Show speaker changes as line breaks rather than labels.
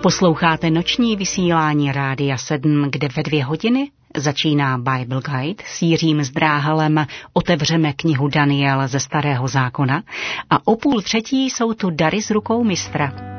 Posloucháte noční vysílání Rádia 7, kde ve 2 hodiny začíná Bible Guide s Jiřím Zdráhalem. Otevřeme knihu Daniel ze Starého zákona a o 2:30 jsou tu dary z rukou mistra.